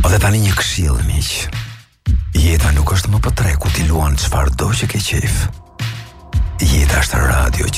Dhe tani një këshill, miq. Jeta nuk është më për tre ku ti luan çfarëdo që ke qejf. Jeta është radio